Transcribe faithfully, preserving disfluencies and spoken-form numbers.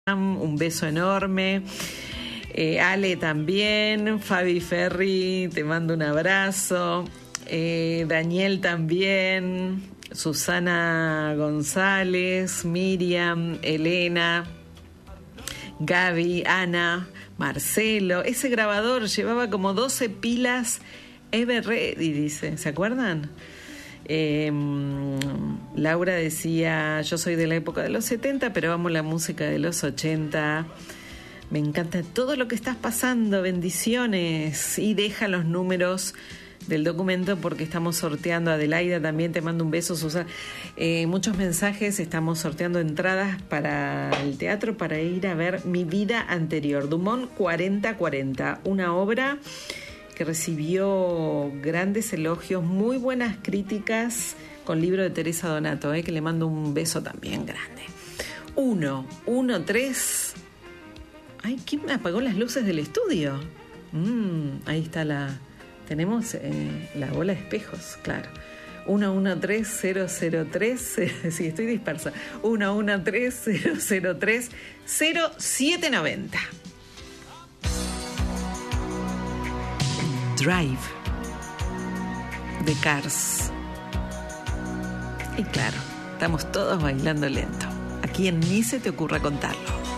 Un beso enorme. Eh, Ale también. Fabi Ferri, te mando un abrazo. Eh, Daniel también. Susana González, Miriam, Elena, Gaby, Ana, Marcelo. Ese grabador llevaba como doce pilas Ever Ready, dice. ¿Se acuerdan? Eh, Laura decía, yo soy de la época de los setenta, pero amo la música de los ochenta. Me encanta todo lo que estás pasando, bendiciones. Y deja los números del documento porque estamos sorteando. Adelaida, también te mando un beso, Susana. Eh, muchos mensajes, estamos sorteando entradas para el teatro para ir a ver Mi vida anterior, Dumont cuarenta cuarenta, una obra que recibió grandes elogios, muy buenas críticas, con libro de Teresa Donato, eh, que le mando un beso también grande. Uno, uno, tres. Ay, ¿quién me apagó las luces del estudio? Mm, ahí está la... Tenemos eh, la bola de espejos, claro. uno uno tres cero cero tres, sí, estoy dispersa. uno uno tres cero cero tres cero siete nueve cero. Drive de Cars. Y claro, estamos todos bailando lento. Aquí en Ni se te ocurra contarlo.